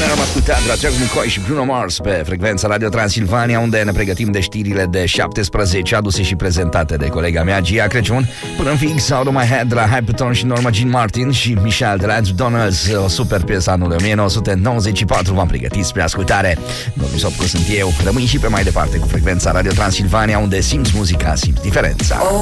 Am ascultat Dragoș Nicoi și Bruno Mars pe frecvența Radio Transilvania, unde ne pregătim de știrile de 17, aduse și prezentate de colega mea Gia Crăciun. Până în fix, Out of My Head de la Hyperton și Norma Jean Martin și Michelle de la Andrew Donners, o super piesă anului 1994. V-am pregătit spre ascultare. Domnul Sopcu sunt eu. Rămâi și pe mai departe cu frecvența Radio Transilvania, unde simți muzica, simți diferența.